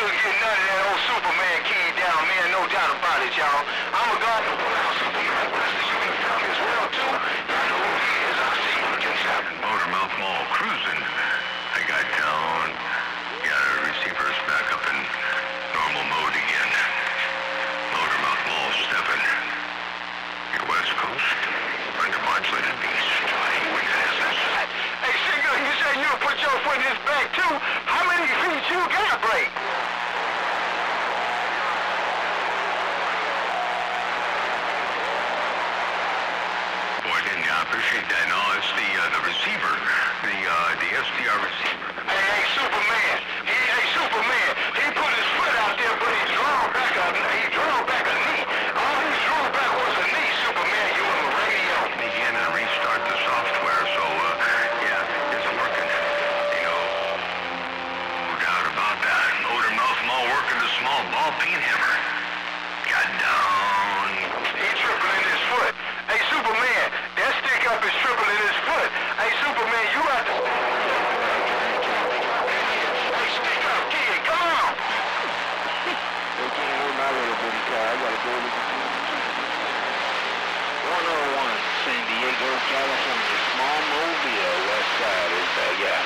couldn't get none of that old Superman key down, man. No doubt about it, y'all. I'm a god. Superman, bless the uniform as well, too. Y'all know who he is. I see him just happened. Motormouth Mall cruising. I got down. Got our receivers back up in normal mode again. Motormouth Mall stepping. Your West Coast. Undermodulated beast. Hey, Singer, you said you put your foot in his back, too. How many feet you got, break? Boy, didn't you? I appreciate that. No, it's the receiver. The SDR receiver. Hey, Superman. Hey, Superman. He put his foot out there, but he drew back a knee. All he drew back was a knee, Superman. You on the radio. Began to restart the software, so, yeah, it's working. No doubt about that. Motormouth Mall working the small ball peen hammer. Got down. He tripling his foot. Hey, Superman, that stick up is tripling his foot. Hey, Superman, you got to... Hey, stick up, kid, come on. They can't hear my little bitty car. I gotta go to the 101 San Diego, California. Small Mobile, west side is yeah.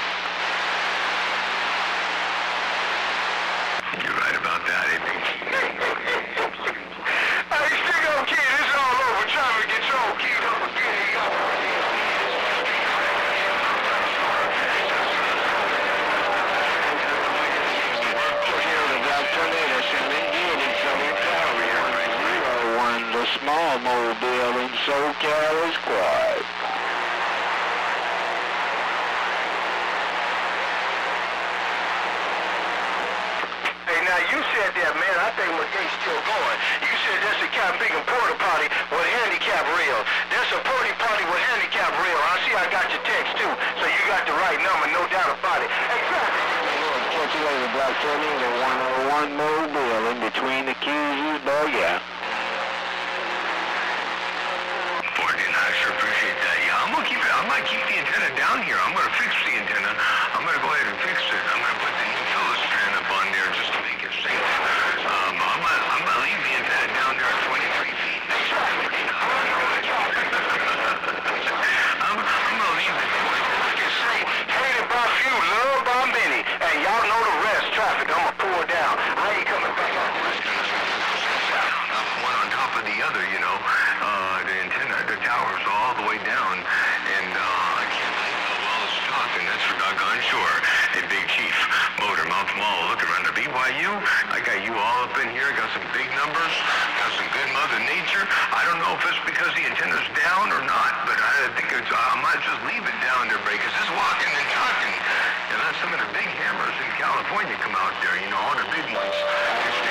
You're right about that, eh, Hey, stick up, kid, it's all over. Traffic control, keyed up again. He got the small mobile in SoCal is quiet. Hey, now you said that, man. I think my gate's still going. You said that's a Captain porta potty with handicap rail. That's a porta potty with handicap rail. I see I got your text, too. So you got the right number, no doubt about it. Hey, traffic. Catch you later, Black 30, the 101 mobile in between the keys, yeah. I sure appreciate that. Yeah, I might keep the antenna down here. I'm gonna fix the antenna. I'm gonna go ahead and fix it. I'm gonna put the new Phillips strand up on there just to make it safe. I'm gonna leave the antenna down there at 23 feet. I'm gonna leave it. Hated by few, loved by many. And y'all know the rest. Traffic, I'ma pull down. I ain't coming back up. One on top of the other, you know. The antenna, the tower's all the way down, and I can't believe how well it's talking. That's for doggone sure. Hey, Big Chief, Motormouth Mall, look around the BYU. I got you all up in here. Got some big numbers. Got some good Mother Nature. I don't know if it's because the antenna's down or not, but I think I might just leave it down there, because it's walking and talking. And let some of the big hammers in California come out there. You know, all the big ones.